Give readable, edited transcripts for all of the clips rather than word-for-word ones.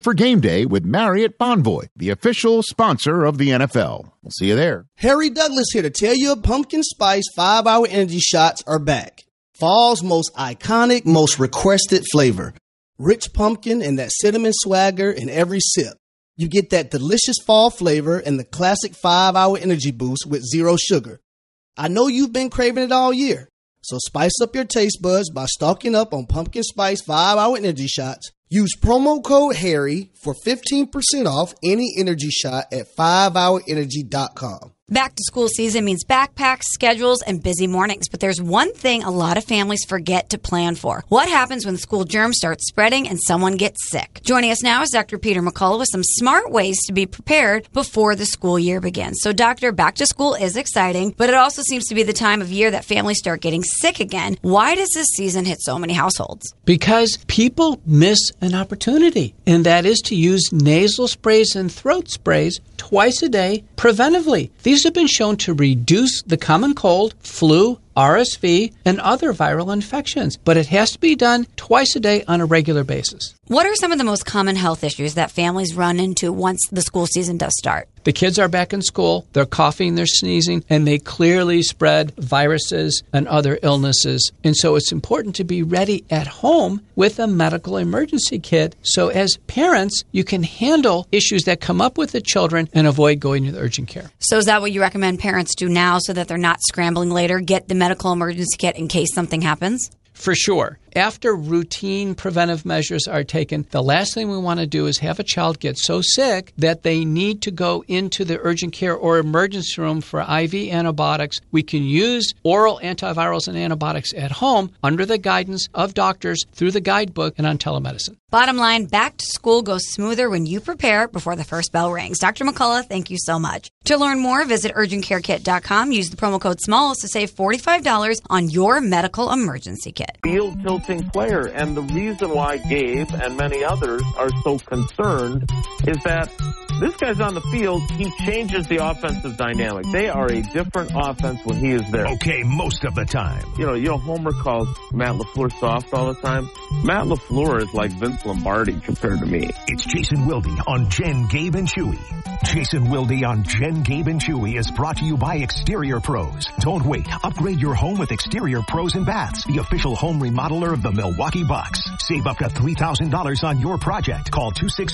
for game day with Marriott Bonvoy, the official sponsor of the NFL. We'll see you there. Harry Douglas here to tell you pumpkin spice 5-hour energy shots are back. Fall's most iconic, most requested flavor. Rich pumpkin and that cinnamon swagger in every sip. You get that delicious fall flavor and the classic 5-hour energy boost with zero sugar. I know you've been craving it all year, so spice up your taste buds by stocking up on pumpkin spice 5-hour energy shots. Use promo code HARRY for 15% off any energy shot at 5hourenergy.com. Back to school season means backpacks, schedules, and busy mornings. But there's one thing a lot of families forget to plan for. What happens when school germs start spreading and someone gets sick? Joining us now is Dr. Peter McCullough with some smart ways to be prepared before the school year begins. So, Doctor, back to school is exciting, but it also seems to be the time of year that families start getting sick again. Why does this season hit so many households? Because people miss an opportunity, and that is to use nasal sprays and throat sprays twice a day preventively. These have been shown to reduce the common cold, flu, RSV, and other viral infections, but it has to be done twice a day on a regular basis. What are some of the most common health issues that families run into once the school season does start? The kids are back in school, they're coughing, they're sneezing, and they clearly spread viruses and other illnesses. And so it's important to be ready at home with a medical emergency kit. So as parents, you can handle issues that come up with the children and avoid going to the urgent care. So is that what you recommend parents do now so that they're not scrambling later? Get the medical emergency kit in case something happens? For sure. After routine preventive measures are taken, the last thing we want to do is have a child get so sick that they need to go into the urgent care or emergency room for IV antibiotics. We can use oral antivirals and antibiotics at home under the guidance of doctors through the guidebook and on telemedicine. Bottom line, back to school goes smoother when you prepare before the first bell rings. Dr. McCullough, thank you so much. To learn more, visit urgentcarekit.com. Use the promo code SMALLS to save $45 on your medical emergency kit. Field tilting player, and the reason why Gabe and many others are so concerned is that this guy's on the field, he changes the offensive dynamic. They are a different offense when he is there. Okay, most of the time. You know, Homer calls Matt LaFleur soft all the time. Matt LaFleur is like Vince Lombardi compared to me. It's Jason Wilde on Jen, Gabe, and Chewy. Jason Wilde on Jen, Gabe, and Chewy is brought to you by Exterior Pros. Don't wait. Upgrade your home with Exterior Pros and Baths, the official home remodeler of the Milwaukee Bucks. Save up to $3,000 on your project. Call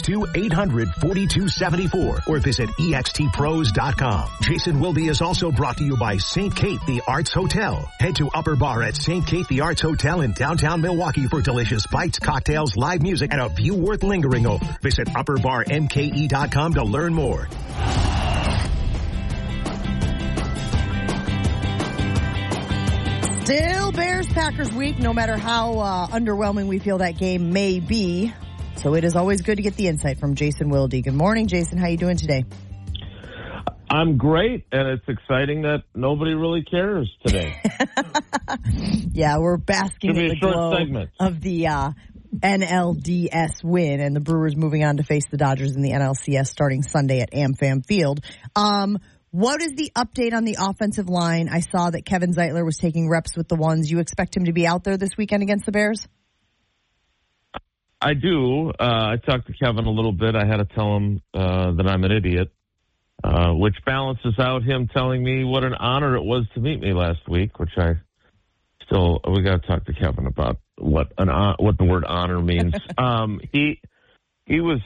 262-800-4274 or visit extpros.com. Jason Wilde is also brought to you by St. Kate the Arts Hotel. Head to Upper Bar at St. Kate the Arts Hotel in downtown Milwaukee for delicious bites, cocktails, live music, and a view worth lingering over. Visit upperbarmke.com to learn more. Still Bears-Packers week, no matter how underwhelming we feel that game may be. So it is always good to get the insight from Jason Wilde. Good morning, Jason. How you doing today? I'm great, and it's exciting that nobody really cares today. Yeah, we're basking in the glow of the NLDS win, and the Brewers moving on to face the Dodgers in the NLCS starting Sunday at AmFam Field. What is the update on the offensive line? I saw that Kevin Zeitler was taking reps with the ones. You expect him to be out there this weekend against the Bears? I do. I talked to Kevin a little bit. I had to tell him that I'm an idiot, which balances out him telling me what an honor it was to meet me last week, which we got to talk to Kevin about what the word honor means. He was,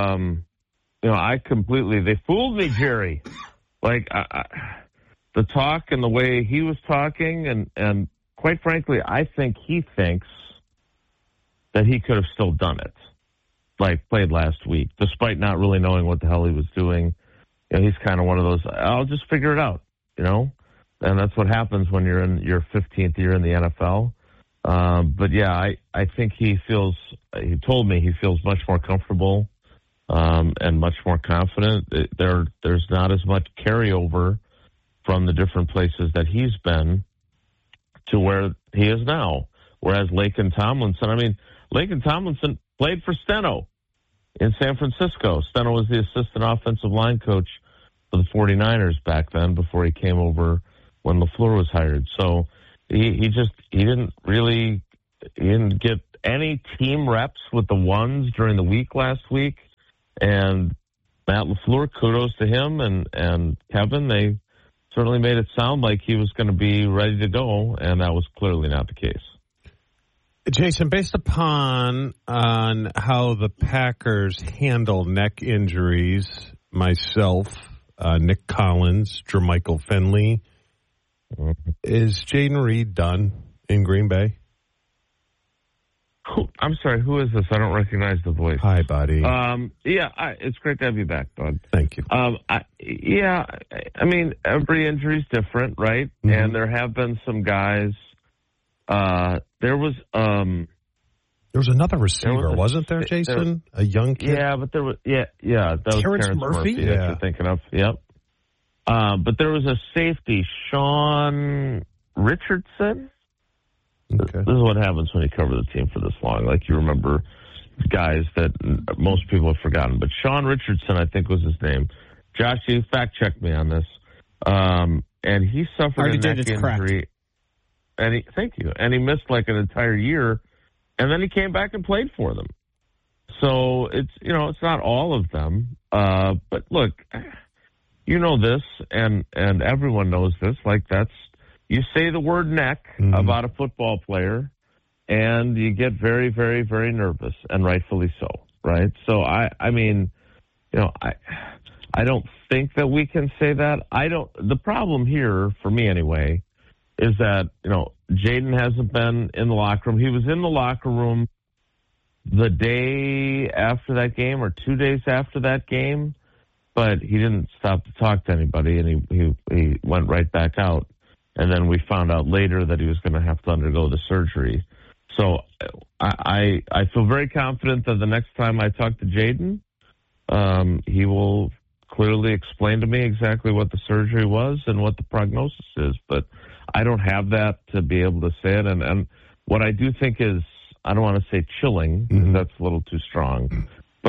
they fooled me, Jerry. Like, the talk and the way he was talking, and quite frankly, I think he thinks that he could have still done it, like played last week, despite not really knowing what the hell he was doing. You know, he's kind of one of those, I'll just figure it out, and that's what happens when you're in your 15th year in the NFL. But yeah, I think he told me he feels much more comfortable and much more confident. There's not as much carryover from the different places that he's been to where he is now. Whereas Laken Tomlinson played for Steno in San Francisco. Steno was the assistant offensive line coach for the 49ers back then before he came over when LaFleur was hired. So he didn't get any team reps with the ones during the week last week. And Matt LaFleur, kudos to him and Kevin. They certainly made it sound like he was going to be ready to go, and that was clearly not the case. Jason, based upon on how the Packers handle neck injuries, myself, Nick Collins, Jermichael Finley, is Jayden Reed done in Green Bay? I'm sorry, who is this? I don't recognize the voice. Hi, buddy. It's great to have you back, bud. Thank you. I mean, every injury is different, right? Mm-hmm. And there have been some guys. There was another receiver, wasn't there, Jason? A young kid? Yeah, but there was that was Terrence Murphy that you're thinking of. Yep. But there was a safety, Sean Richardson. Okay. This is what happens when you cover the team for this long. Like, you remember guys that most people have forgotten. But Sean Richardson, I think, was his name. Josh, you fact-check me on this. And he suffered a neck injury. Thank you. And he missed like an entire year, and then he came back and played for them. So it's not all of them. But look, you know this, and everyone knows this. Like, you say the word neck about a football player, and you get very, very, very nervous, and rightfully so, right? So I mean, I don't think that we can say that. The problem here, for me anyway, is that, Jayden hasn't been in the locker room. He was in the locker room the day after that game or 2 days after that game, but he didn't stop to talk to anybody, and he went right back out. And then we found out later that he was going to have to undergo the surgery. So I feel very confident that the next time I talk to Jayden, he will clearly explain to me exactly what the surgery was and what the prognosis is. But I don't have that to be able to say it. And what I do think is, I don't want to say chilling, because that's a little too strong. But,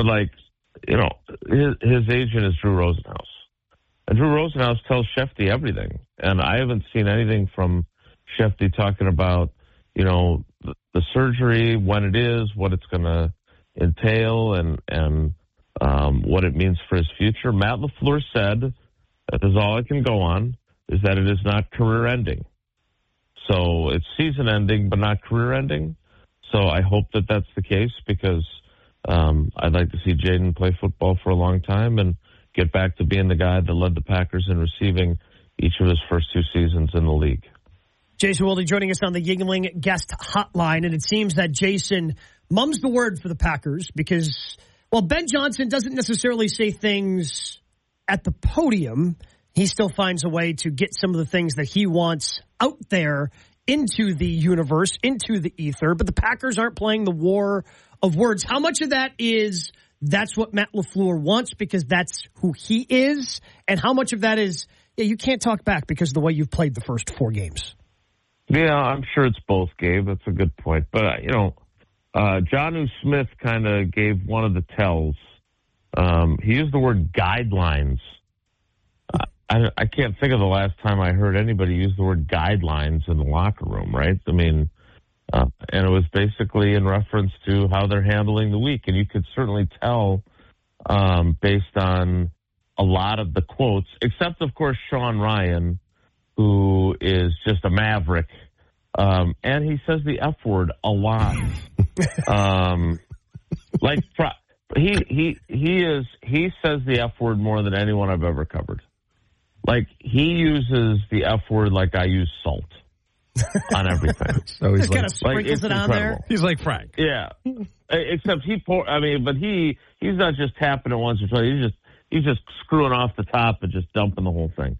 his agent is Drew Rosenhaus. And Drew Rosenhaus tells Shefty everything. And I haven't seen anything from Shefty talking about, the surgery, when it is, what it's going to entail, and what it means for his future. Matt LaFleur said, that is all I can go on, is that it is not career-ending. So it's season-ending, but not career-ending. So I hope that that's the case, because I'd like to see Jayden play football for a long time and get back to being the guy that led the Packers in receiving each of his first two seasons in the league. Jason Wilde joining us on the Yuengling guest hotline, and it seems that Jason mum's the word for the Packers because, Ben Johnson doesn't necessarily say things at the podium. He still finds a way to get some of the things that he wants out there into the universe, into the ether, but the Packers aren't playing the war of words. How much of that is that's what Matt LaFleur wants because that's who he is, and how much of that is, you can't talk back because of the way you've played the first 4 games? Yeah, I'm sure it's both, Gabe. That's a good point. But, Jonnu Smith kind of gave one of the tells. He used the word guidelines. I can't think of the last time I heard anybody use the word guidelines in the locker room, right? I mean, and it was basically in reference to how they're handling the week. And you could certainly tell based on a lot of the quotes, except, of course, Sean Ryan, who is just a maverick. And he says the F word a lot. He says the F word more than anyone I've ever covered. Like, he uses the F word like I use salt on everything. So he's kind of sprinkles it on there. He's like Frank. Yeah. Except he's not just tapping it once or twice. He's just screwing off the top and just dumping the whole thing.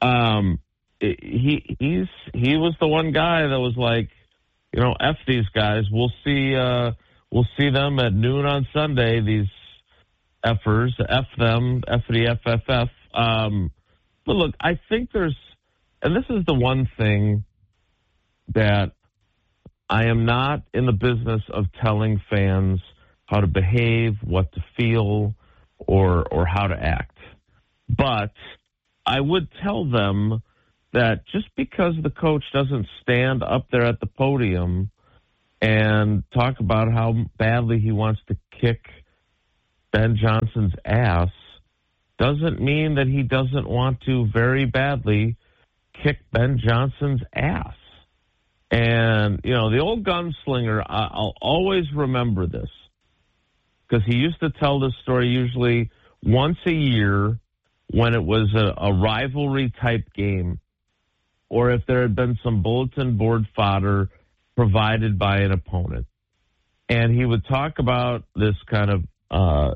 He was the one guy that was like, F these guys. We'll see them at noon on Sunday. These effers, F them, F-the FFF. But look, I think and this is the one thing that I am not in the business of telling fans how to behave, what to feel, or how to act. But I would tell them that just because the coach doesn't stand up there at the podium and talk about how badly he wants to kick Ben Johnson's ass doesn't mean that he doesn't want to very badly kick Ben Johnson's ass. And, the old gunslinger, I'll always remember this, because he used to tell this story usually once a year when it was a rivalry-type game, or if there had been some bulletin board fodder provided by an opponent. And he would talk about this kind of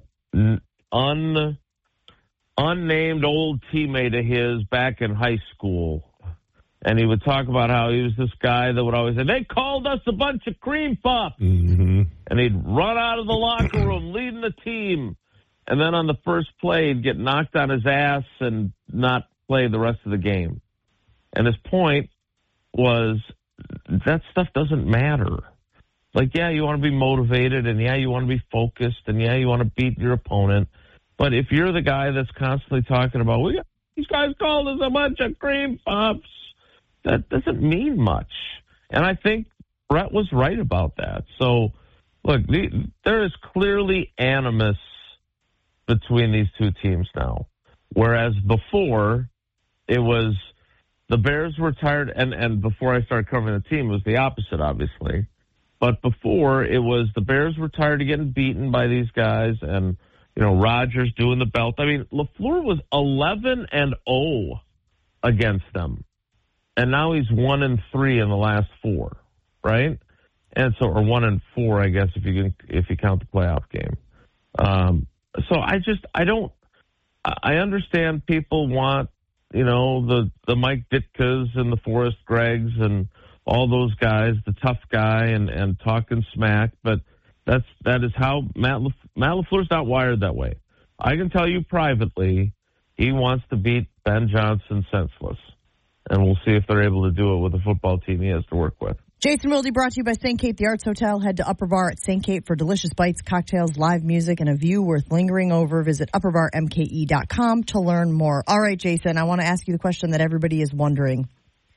unnamed old teammate of his back in high school. And he would talk about how he was this guy that would always say, they called us a bunch of cream puffs. Mm-hmm. And he'd run out of the locker room leading the team. And then on the first play, he'd get knocked on his ass and not play the rest of the game. And his point was that stuff doesn't matter. Like, yeah, you want to be motivated, and yeah, you want to be focused, and yeah, you want to beat your opponent. But if you're the guy that's constantly talking about, these guys called us a bunch of cream puffs, that doesn't mean much. And I think Brett was right about that. So, look, there is clearly animus between these two teams now. Whereas before, it was the Bears were tired, and before I started covering the team, it was the opposite, obviously. But before, it was the Bears were tired of getting beaten by these guys, and, Rodgers doing the belt. I mean, LaFleur was 11-0 against them. And now he's 1-3 in the last 4, right? And so, or 1-4, I guess, if you count the playoff game. So I understand people want, the Mike Ditkas and the Forrest Greggs and all those guys, the tough guy and talking smack, but that is how Matt LaFleur's not wired that way. I can tell you privately, he wants to beat Ben Johnson senseless. And we'll see if they're able to do it with a football team he has to work with. Jason Wilde brought to you by St. Kate, the Arts Hotel. Head to Upper Bar at St. Kate for delicious bites, cocktails, live music, and a view worth lingering over. Visit upperbarmke.com to learn more. All right, Jason, I want to ask you the question that everybody is wondering.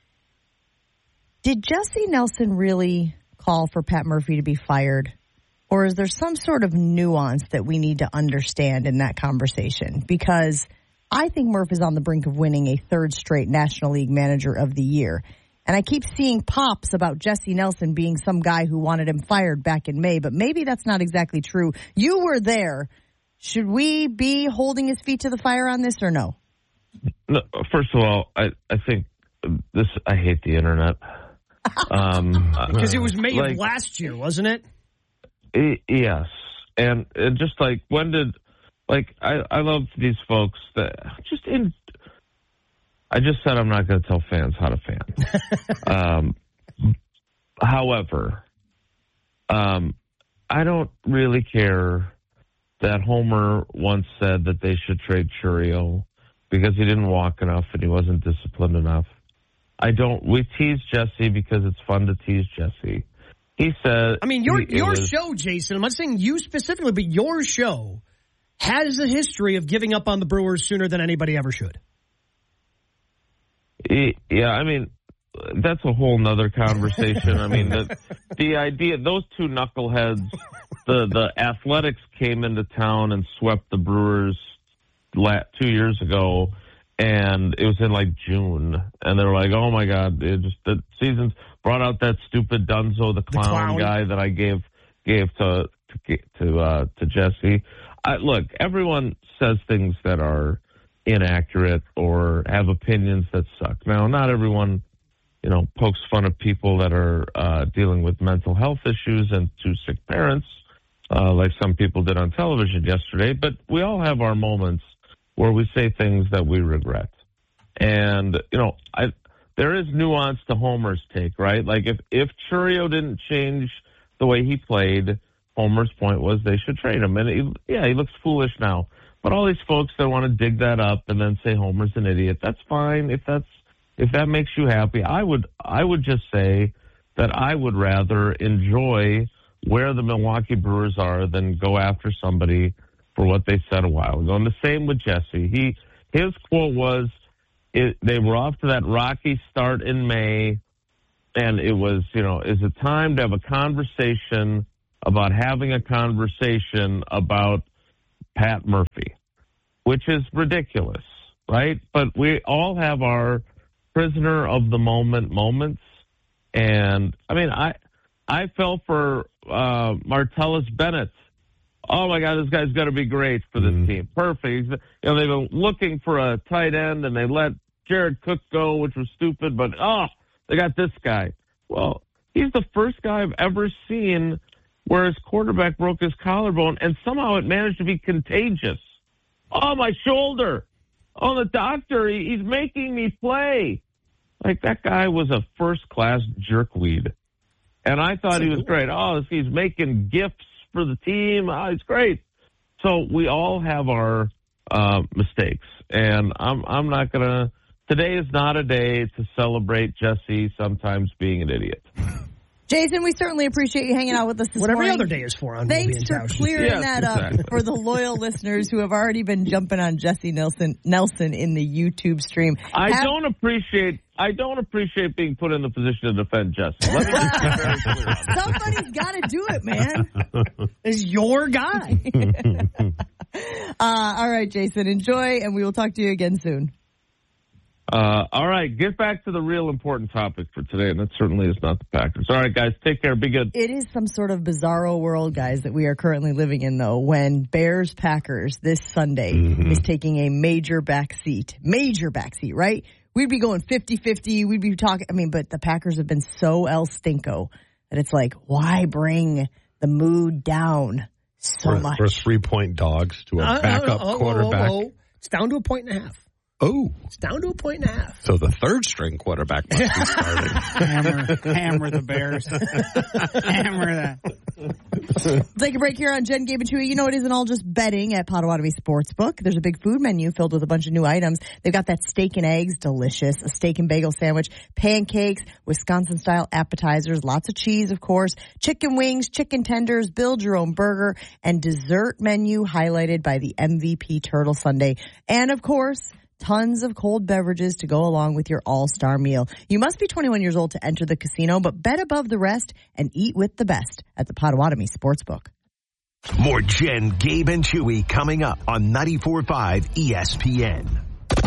Did Jesse Nelson really call for Pat Murphy to be fired? Or is there some sort of nuance that we need to understand in that conversation? Because I think Murph is on the brink of winning a third straight National League Manager of the Year. And I keep seeing pops about Jesse Nelson being some guy who wanted him fired back in May, but maybe that's not exactly true. You were there. Should we be holding his feet to the fire on this or no? No, first of all, I think this, I hate the internet. Because it was May of last year, wasn't it? Yes. And just like, when did, I love these folks that I just said I'm not going to tell fans how to fan. However, I don't really care that Homer once said that they should trade Churio because he didn't walk enough and he wasn't disciplined enough. We tease Jesse because it's fun to tease Jesse. He said... I mean, your show, Jason, I'm not saying you specifically, but your show has a history of giving up on the Brewers sooner than anybody ever should. Yeah, I mean, that's a whole nother conversation. I mean, the idea, those two knuckleheads, the Athletics came into town and swept the Brewers 2 years ago, and it was in June, and they were like, "Oh my God!" The seasons brought out that stupid Dunzo, the clown guy that I gave to Jesse. Look, everyone says things that are inaccurate or have opinions that suck. Now, not everyone, pokes fun at people that are dealing with mental health issues and 2 sick parents, like some people did on television yesterday. But we all have our moments where we say things that we regret. And, there is nuance to Homer's take, right? Like, if Churio didn't change the way he played, Homer's point was they should trade him. And, he looks foolish now. But all these folks that want to dig that up and then say Homer's an idiot, that's fine. If that makes you happy, I would just say that I would rather enjoy where the Milwaukee Brewers are than go after somebody for what they said a while ago. And the same with Jesse. His quote was, they were off to that rocky start in May, and it was, is it time to have a conversation about having a conversation about Pat Murphy, which is ridiculous, right? But we all have our prisoner of the moment moments. And, I mean, I fell for Martellus Bennett. Oh, my God, this guy's going to be great for this team. Perfect. They've been looking for a tight end, and they let Jared Cook go, which was stupid. But, they got this guy. Well, he's the first guy I've ever seen where his quarterback broke his collarbone, and somehow it managed to be contagious. Oh, my shoulder. Oh, the doctor, he's making me play. Like, that guy was a first-class jerkweed. And I thought he was great. Oh, he's making gifts for the team. Oh, he's great. So we all have our mistakes. And I'm not going to – today is not a day to celebrate Jesse sometimes being an idiot. Jason, we certainly appreciate you hanging out with us this morning. Every other day is for on Thanks for clearing that up for the loyal listeners who have already been jumping on Jesse Nelson in the YouTube stream. I don't appreciate being put in the position to defend Jesse. Let me just be very clear. Somebody's got to do it, man. It's your guy. All right, Jason, enjoy, and we will talk to you again soon. All right, get back to the real important topic for today, and that certainly is not the Packers. All right, guys, take care. Be good. It is some sort of bizarro world, guys, that we are currently living in, though, when Bears-Packers this Sunday is taking a major backseat, right? We'd be going 50-50. We'd be talking, but the Packers have been so El Stinko that it's like, why bring the mood down so much? For 3-point dogs to a backup quarterback. It's down to 1.5. Oh. It's down to 1.5. So the third-string quarterback must be starting. Hammer the Bears. Hammer that. Take a break here on Jen, Gabe, and Chewy. You know it isn't all just betting at Potawatomi Sportsbook. There's a big food menu filled with a bunch of new items. They've got that steak and eggs, delicious, a steak and bagel sandwich, pancakes, Wisconsin-style appetizers, lots of cheese, of course, chicken wings, chicken tenders, build your own burger, and dessert menu highlighted by the MVP Turtle Sundae. And, of course, tons of cold beverages to go along with your all-star meal. You must be 21 years old to enter the casino, but bet above the rest and eat with the best at the Potawatomi Sportsbook. More Jen, Gabe, and Chewy coming up on 94.5 ESPN.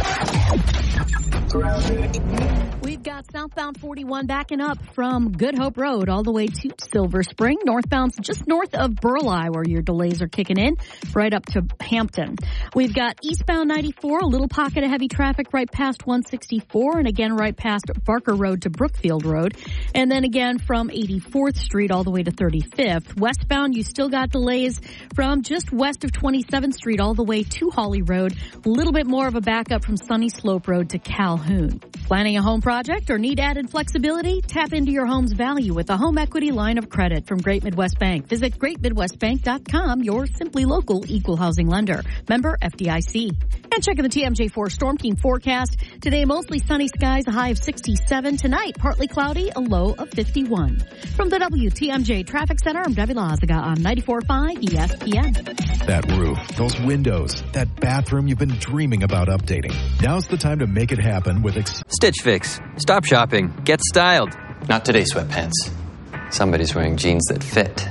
We've got southbound 41 backing up from Good Hope Road all the way to Silver Spring. Northbound's just north of Burleigh where your delays are kicking in, right up to Hampton. We've got eastbound 94, a little pocket of heavy traffic right past 164, and again right past Barker Road to Brookfield Road. And then again from 84th Street all the way to 35th. Westbound, you still got delays from just west of 27th Street all the way to Hawley Road. A little bit more of a backup from Sunny Slope Road to Calhoun. Planning a home project or need added flexibility? Tap into your home's value with a home equity line of credit from Great Midwest Bank. Visit greatmidwestbank.com, your simply local equal housing lender. Member FDIC. And checking the TMJ4 Storm Team forecast. Today, mostly sunny skies, a high of 67. Tonight, partly cloudy, a low of 51. From the WTMJ Traffic Center, I'm Debbie Lazaga on 94.5 ESPN. That roof, those windows, that bathroom you've been dreaming about updating. Now's the time to make it happen with Stitch Fix. Stop shopping. Get styled. Not today, sweatpants. Somebody's wearing jeans that fit.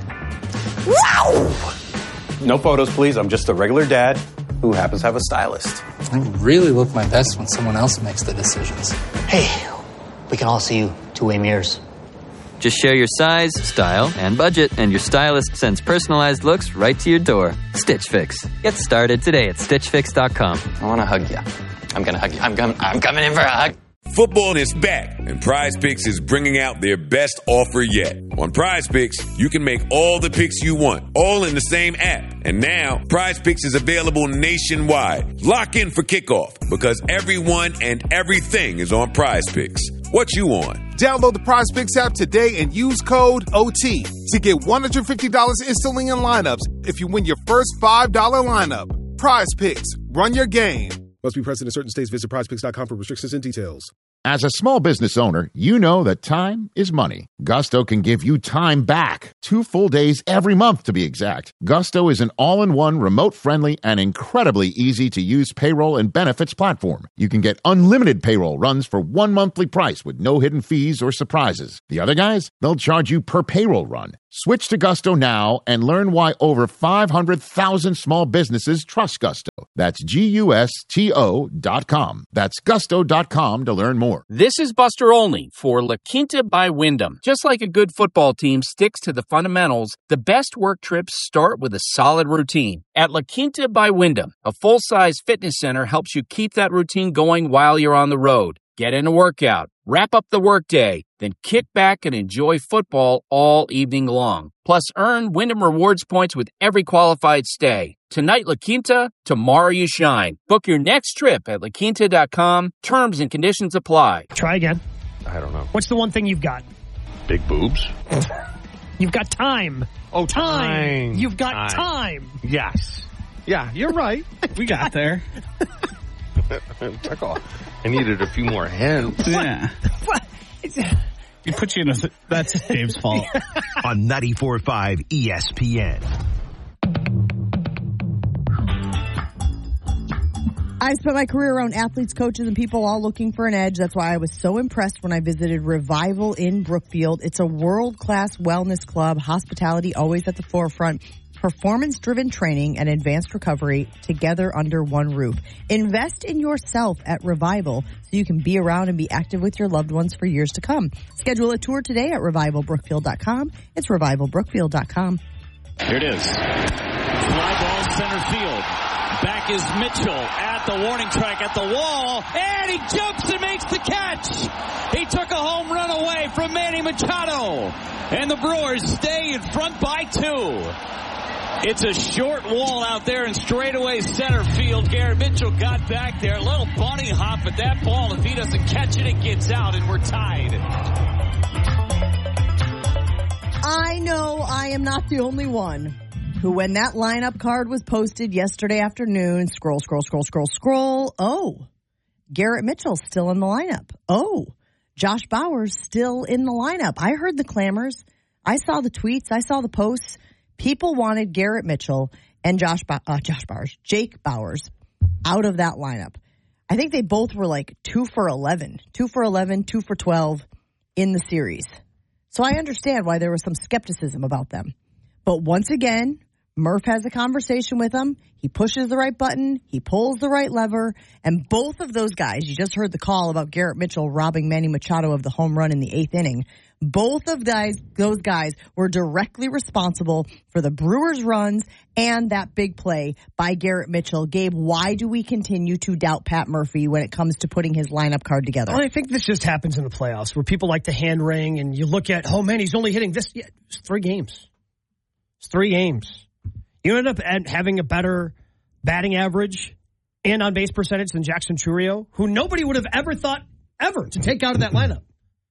Wow! No photos, please. I'm just a regular dad who happens to have a stylist. I really look my best when someone else makes the decisions. Hey, we can all see you two-way mirrors. Just share your size, style, and budget, and your stylist sends personalized looks right to your door. Stitch Fix. Get started today at StitchFix.com. I want to hug you. I'm going to hug you. I'm coming in for a hug. Football is back, and Prize Picks is bringing out their best offer yet. On Prize Picks, you can make all the picks you want, all in the same app. And now, Prize Picks is available nationwide. Lock in for kickoff, because everyone and everything is on Prize Picks. What you on? Download the Prize Picks app today and use code OT to get $150 instantly in lineups if you win your first $5 lineup. Prize Picks. Run your game. Must be present in certain states. Visit prizepicks.com for restrictions and details. As a small business owner, you know that time is money. Gusto can give you time back. 2 full days every month, to be exact. Gusto is an all-in-one, remote-friendly, and incredibly easy-to-use payroll and benefits platform. You can get unlimited payroll runs for 1 monthly price with no hidden fees or surprises. The other guys, they'll charge you per payroll run. Switch to Gusto now and learn why over 500,000 small businesses trust Gusto. That's GUSTO.com. That's Gusto.com to learn more. This is Buster Olney for La Quinta by Wyndham. Just like a good football team sticks to the fundamentals, the best work trips start with a solid routine. At La Quinta by Wyndham, a full-size fitness center helps you keep that routine going while you're on the road. Get in a workout, wrap up the workday, then kick back and enjoy football all evening long. Plus, earn Wyndham Rewards points with every qualified stay. Tonight, La Quinta, tomorrow you shine. Book your next trip at laquinta.com. Terms and conditions apply. Try again. I don't know. What's the one thing you've got? Big boobs. You've got time. Oh, time. You've got time. Yes. Yeah, you're right. We got there. Took off. I needed a few more hints. Yeah. What? You put you in a... That's Dave's fault. On 94.5 ESPN. I spent my career around athletes, coaches, and people all looking for an edge. That's why I was so impressed when I visited Revival in Brookfield. It's a world-class wellness club, hospitality always at the forefront, performance-driven training, and advanced recovery together under one roof. Invest in yourself at Revival so you can be around and be active with your loved ones for years to come. Schedule a tour today at revivalbrookfield.com. It's revivalbrookfield.com. Here it is. Fly ball center field. Back is Mitchell at the warning track at the wall, and he jumps and makes the catch. He took a home run away from Manny Machado, and the Brewers stay in front by 2. It's a short wall out there in straightaway center field. Garrett Mitchell got back there. A little bunny hop at that ball. If he doesn't catch it, it gets out, and we're tied. I know I am not the only one who, when that lineup card was posted yesterday afternoon, scroll. Oh, Garrett Mitchell's still in the lineup. Oh, Josh Bowers still in the lineup. I heard the clamors. I saw the tweets. I saw the posts. People wanted Garrett Mitchell and Jake Bowers out of that lineup. I think they both were like 2 for 11, 2 for 11, 2 for 12 in the series. So I understand why there was some skepticism about them. But once again, Murph has a conversation with him. He pushes the right button. He pulls the right lever. And both of those guys, you just heard the call about Garrett Mitchell robbing Manny Machado of the home run in the 8th inning. Both of those guys were directly responsible for the Brewers' runs and that big play by Garrett Mitchell. Gabe, why do we continue to doubt Pat Murphy when it comes to putting his lineup card together? Well, I think this just happens in the playoffs where people like to hand wring and you look at, oh man, he's only hitting this. Yeah, it's 3 games. It's 3 games. You end up having a better batting average and on-base percentage than Jackson Chourio, who nobody would have ever thought ever to take out of that lineup.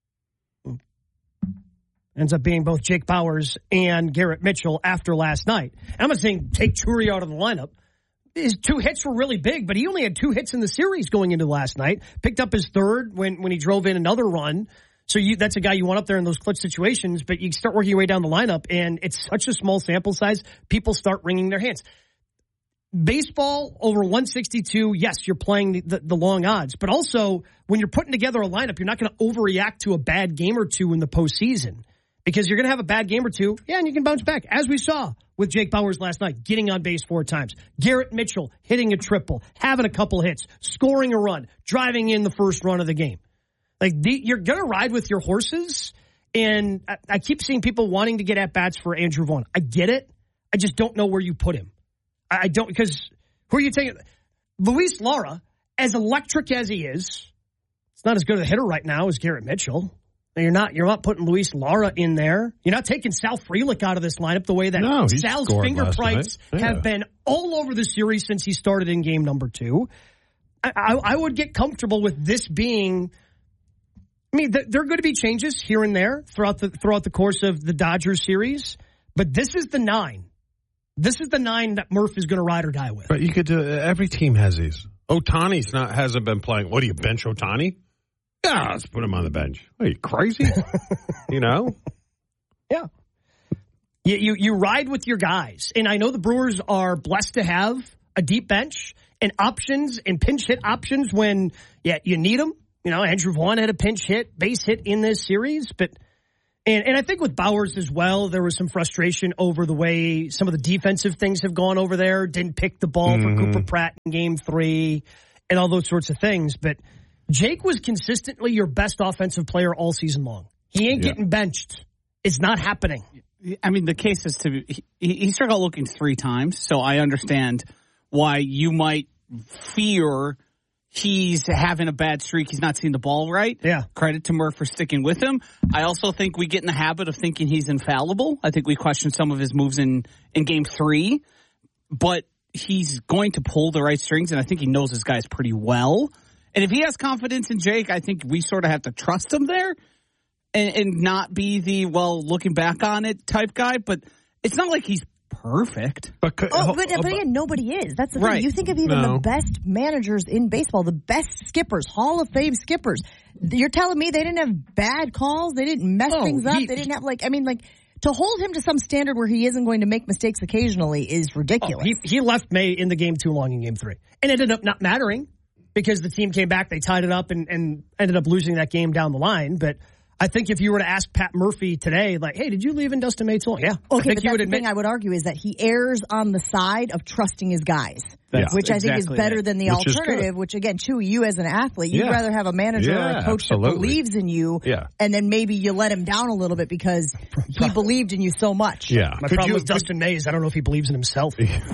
Ends up being both Jake Bowers and Garrett Mitchell after last night. And I'm not saying take Chourio out of the lineup. His 2 hits were really big, but he only had 2 hits in the series going into last night. Picked up his 3rd when he drove in another run. So that's a guy you want up there in those clutch situations, but you start working your way down the lineup, and it's such a small sample size, people start wringing their hands. Baseball over 162, yes, you're playing the long odds, but also when you're putting together a lineup, you're not going to overreact to a bad game or 2 in the postseason because you're going to have a bad game or 2, and you can bounce back, as we saw with Jake Bowers last night, getting on base 4 times. Garrett Mitchell hitting a triple, having a couple hits, scoring a run, driving in the first run of the game. Like, you're going to ride with your horses, and I keep seeing people wanting to get at-bats for Andrew Vaughn. I get it. I just don't know where you put him. I don't, because who are you taking? Luis Lara, as electric as he is, it's not as good a hitter right now as Garrett Mitchell. You're not putting Luis Lara in there. You're not taking Sal Frelick out of this lineup the way that Sal's finger price have been all over the series since he started in game number 2. I would get comfortable with this being... I mean, there are going to be changes here and there throughout the course of the Dodgers series, but this is the 9. This is the 9 that Murph is going to ride or die with. But you could do every team has these. Ohtani's hasn't been playing. What do you bench Ohtani? Yeah, let's put him on the bench. Are you crazy? You know? Yeah. You ride with your guys. And I know the Brewers are blessed to have a deep bench and options and pinch hit options when you need them. You know, Andrew Vaughn had a pinch hit, base hit in this series. But and I think with Bowers as well, there was some frustration over the way some of the defensive things have gone over there. Didn't pick the ball for Cooper Pratt in Game 3 and all those sorts of things. But Jake was consistently your best offensive player all season long. He ain't getting benched. It's not happening. I mean, the case is he struck out looking 3 times, so I understand why you might fear he's having a bad streak. He's not seeing the ball right. Yeah. Credit to Murph for sticking with him. I also think we get in the habit of thinking he's infallible. I think we question some of his moves in Game 3, but he's going to pull the right strings, and I think he knows his guys pretty well. And if he has confidence in Jake, I think we sort of have to trust him there. And not be the, looking back on it type guy, but it's not like he's perfect. But again, nobody is. That's the thing. You think of even the best managers in baseball, the best skippers, Hall of Fame skippers. You're telling me they didn't have bad calls? They didn't mess things up? They didn't have, to hold him to some standard where he isn't going to make mistakes occasionally is ridiculous. He left May in the game too long in Game 3. And ended up not mattering because the team came back, they tied it up, and ended up losing that game down the line. But I think if you were to ask Pat Murphy today, hey, did you leave in Dustin May too long? Yeah. Okay, but that's the thing I would argue is that he errs on the side of trusting his guys, which I think is better than the alternative, which, again, Chewy, you as an athlete, you'd rather have a manager or a coach that believes in you, and then maybe you let him down a little bit because he believed in you so much. Yeah. My problem with Dustin May is I don't know if he believes in himself.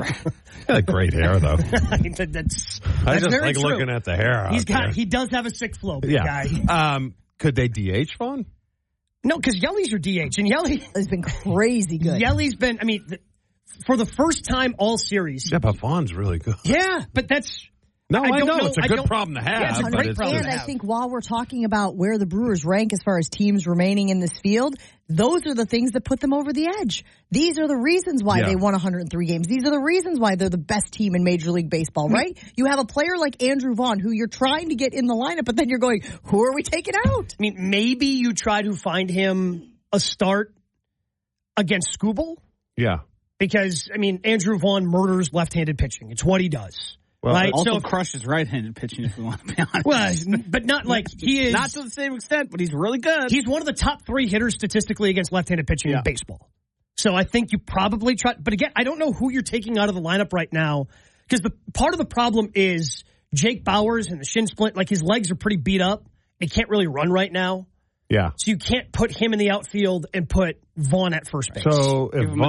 Got great hair, though. that's I just very like true. looking at the hair. He does have a sick flow, big guy. Could they DH Vaughn? No, because Yelly's your DH, and Yelly has been crazy good. Yelly's been, for the first time all series. Yeah, but Vaughn's really good. Yeah, but that's... No, I know. It's a good problem to have. Yeah, it's a great problem to have. I think while we're talking about where the Brewers rank as far as teams remaining in this field, those are the things that put them over the edge. These are the reasons why they won 103 games. These are the reasons why they're the best team in Major League Baseball, right? You have a player like Andrew Vaughn who you're trying to get in the lineup, but then you're going, who are we taking out? Maybe you try to find him a start against Skubal. Yeah. Because, Andrew Vaughn murders left-handed pitching. It's what he does. Well, right? Also crushes right-handed pitching, if we want to be honest. Well, but not like he is. Not to the same extent, but he's really good. He's one of the top 3 hitters statistically against left-handed pitching in baseball. So I think you probably try. But again, I don't know who you're taking out of the lineup right now because part of the problem is Jake Bowers and the shin splint. His legs are pretty beat up. He can't really run right now. Yeah. So you can't put him in the outfield and put Vaughn at first base. So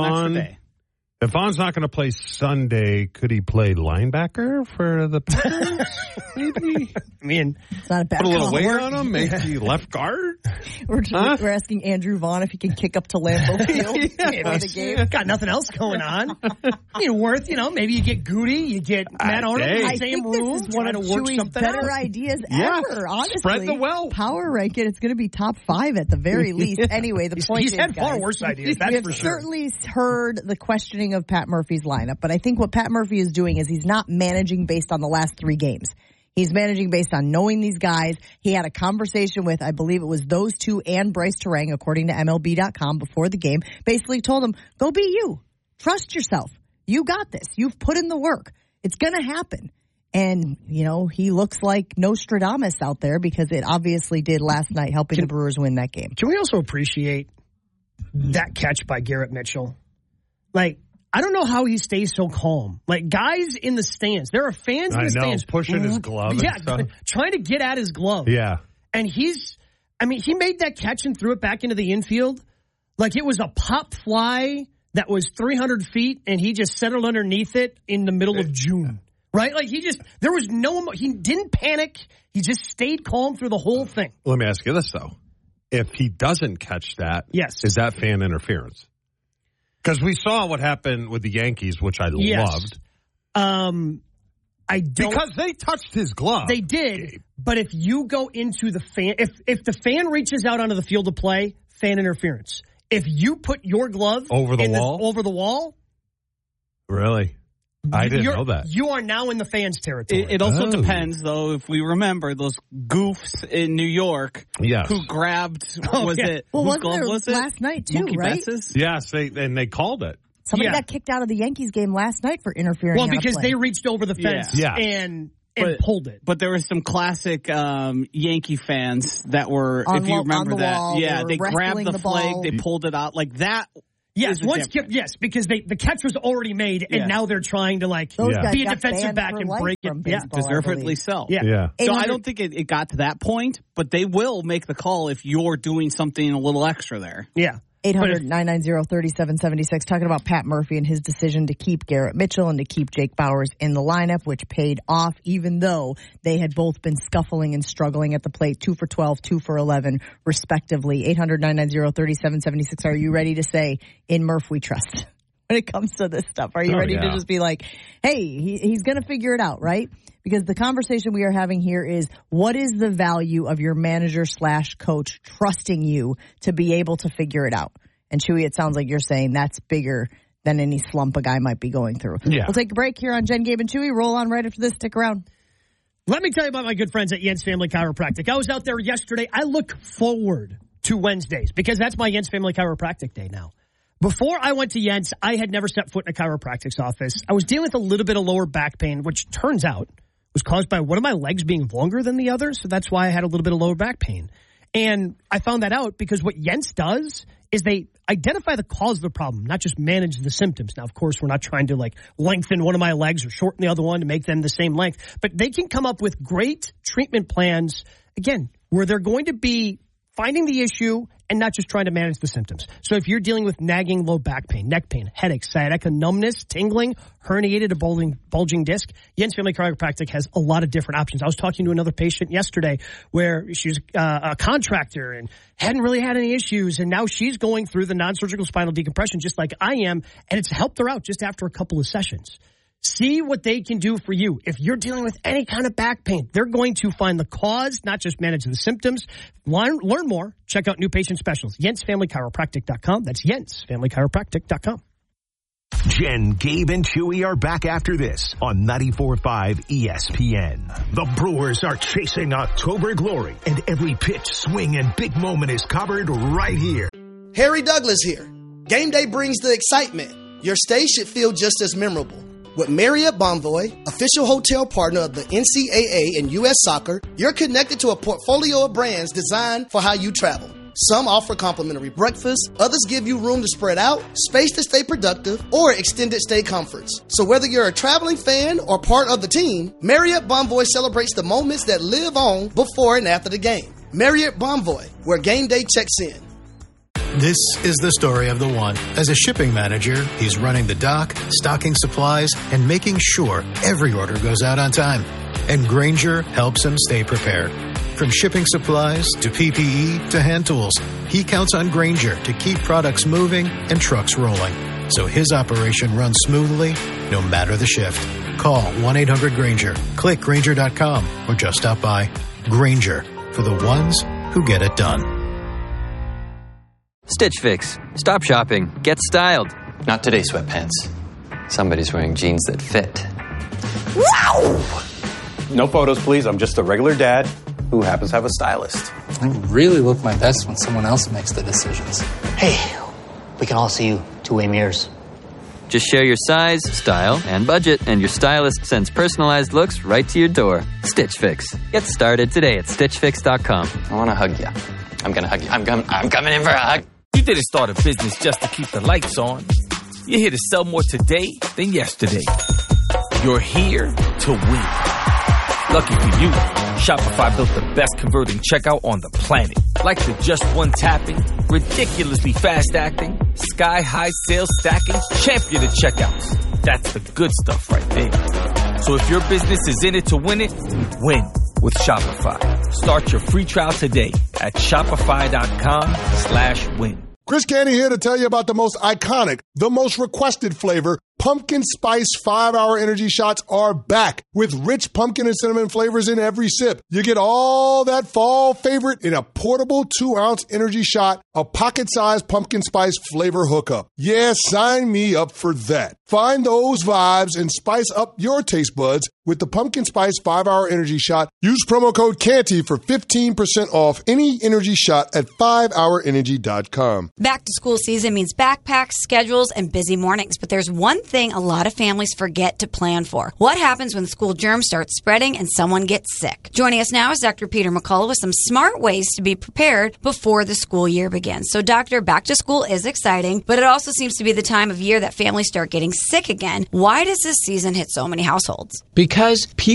if Vaughn's not going to play Sunday, could he play linebacker for the Packers? Maybe. It's not a bad put a little call. weight on him. Maybe left guard. We're asking Andrew Vaughn if he can kick up to Lambeau Field. The game. Got nothing else going on. Maybe you get Goody, you get Matt Arnold in the same room. This is one of Chewy's better ideas ever. Honestly, spread the wealth. Power rank it. It's going to be top 5 at the very least. Anyway, the point is, he's had far worse ideas. That's for sure. Certainly heard the questioning of Pat Murphy's lineup, but I think what Pat Murphy is doing is he's not managing based on the last 3 games. He's managing based on knowing these guys. He had a conversation with, I believe it was those 2 and Bryce Terang, according to MLB.com, before the game. Basically told him, go be you. Trust yourself. You got this. You've put in the work. It's going to happen. And, he looks like Nostradamus out there because it obviously did last night, helping the Brewers win that game. Can we also appreciate that catch by Garrett Mitchell? I don't know how he stays so calm. Guys in the stands. There are fans in the stands. Pushing his glove. Yeah, trying to get at his glove. Yeah. And he made that catch and threw it back into the infield like it was a pop fly that was 300 feet, and he just settled underneath it in the middle of June. Right? There was he didn't panic. He just stayed calm through the whole thing. Let me ask you this, though. If he doesn't catch that, yes, is that fan interference? Because we saw what happened with the Yankees, which I loved. I don't, because they touched his glove. They did, but if you go into the fan, if the fan reaches out onto the field of play, fan interference. If you put your glove over the wall, over the wall, really, I didn't know that. You are now in the fans' territory. It also depends, though, if we remember those goofs in New York who grabbed, was it last night, too, Mookie right? Betts's? Yes, they called it. Somebody got kicked out of the Yankees game last night for interfering. Well, because they reached over the fence and pulled it. But there were some classic Yankee fans that were, if you remember that, they grabbed the flag, they pulled it out like that. Yes, because the catch was already made, and now they're trying to be a defensive back and break it. Deservedly so. Yeah. So I don't think it got to that point, but they will make the call if you're doing something a little extra there. Yeah. 800-990-3776, talking about Pat Murphy and his decision to keep Garrett Mitchell and to keep Jake Bauers in the lineup, which paid off even though they had both been scuffling and struggling at the plate, 2 for 12, 2 for 11, respectively. 800-990-3776, are you ready to say, in Murph we trust? When it comes to this stuff, are you ready to just be like, hey, he's going to figure it out, right? Because the conversation we are having here is, what is the value of your manager/coach trusting you to be able to figure it out? And Chewy, it sounds like you're saying that's bigger than any slump a guy might be going through. Yeah. We'll take a break here on Jen, Gabe, and Chewy. Roll on right after this. Stick around. Let me tell you about my good friends at Jens Family Chiropractic. I was out there yesterday. I look forward to Wednesdays because that's my Jens Family Chiropractic day now. Before I went to Jens, I had never set foot in a chiropractic's office. I was dealing with a little bit of lower back pain, which turns out was caused by one of my legs being longer than the other, so that's why I had a little bit of lower back pain. And I found that out because what Jens does is they identify the cause of the problem, not just manage the symptoms. Now, of course, we're not trying to lengthen one of my legs or shorten the other one to make them the same length, but they can come up with great treatment plans, again, where they're going to be finding the issue and not just trying to manage the symptoms. So if you're dealing with nagging low back pain, neck pain, headaches, sciatica, numbness, tingling, herniated or bulging disc, Jens Family Chiropractic has a lot of different options. I was talking to another patient yesterday where she's a contractor and hadn't really had any issues, and now she's going through the non-surgical spinal decompression just like I am, and it's helped her out just after a couple of sessions. See what they can do for you. If you're dealing with any kind of back pain, they're going to find the cause, not just manage the symptoms. Learn more. Check out new patient specials. JensFamilyChiropractic.com. That's JensFamilyChiropractic.com. Jen, Gabe, and Chewy are back after this on 94.5 ESPN. The Brewers are chasing October glory, and every pitch, swing, and big moment is covered right here. Harry Douglas here. Game day brings the excitement. Your stay should feel just as memorable. With Marriott Bonvoy, official hotel partner of the NCAA and U.S. Soccer, you're connected to a portfolio of brands designed for how you travel. Some offer complimentary breakfast, others give you room to spread out, space to stay productive, or extended stay comforts. So whether you're a traveling fan or part of the team, Marriott Bonvoy celebrates the moments that live on before and after the game. Marriott Bonvoy, where game day checks in. This is the story of the one. As a shipping manager, he's running the dock, stocking supplies, and making sure every order goes out on time. And Grainger helps him stay prepared. From shipping supplies to PPE to hand tools, he counts on Grainger to keep products moving and trucks rolling, so his operation runs smoothly no matter the shift. Call 1-800-GRAINGER, click Grainger.com, or just stop by. Grainger, for the ones who get it done. Stitch Fix. Stop shopping. Get styled. Not today, sweatpants. Somebody's wearing jeans that fit. Wow! No photos, please. I'm just a regular dad who happens to have a stylist. I really look my best when someone else makes the decisions. Hey, we can all see you two-way mirrors. Just share your size, style, and budget, and your stylist sends personalized looks right to your door. Stitch Fix. Get started today at StitchFix.com. I want to hug you. I'm going to hug you. I'm coming in for a hug. You didn't start a business just to keep the lights on. You're here to sell more today than yesterday. You're here to win. Lucky for you, Shopify built the best converting checkout on the planet. Like the just one tapping, ridiculously fast acting, sky-high sales stacking, champion of checkouts. That's the good stuff right there. So if your business is in it to win it, win with Shopify. Start your free trial today at shopify.com/win. Chris Canty here to tell you about the most iconic, the most requested flavor. Pumpkin Spice 5-Hour Energy Shots are back with rich pumpkin and cinnamon flavors in every sip. You get all that fall favorite in a portable 2-ounce energy shot, a pocket-sized pumpkin spice flavor hookup. Yeah, sign me up for that. Find those vibes and spice up your taste buds with the Pumpkin Spice 5-Hour Energy Shot. Use promo code CANTY for 15% off any energy shot at 5hourenergy.com. Back to school season means backpacks, schedules, and busy mornings. But there's one thing a lot of families forget to plan for. What happens when school germs start spreading and someone gets sick? Joining us now is Dr. Peter McCullough with some smart ways to be prepared before the school year begins. So, Doctor, back to school is exciting, but it also seems to be the time of year that families start getting sick again. Why does this season hit so many households? Because people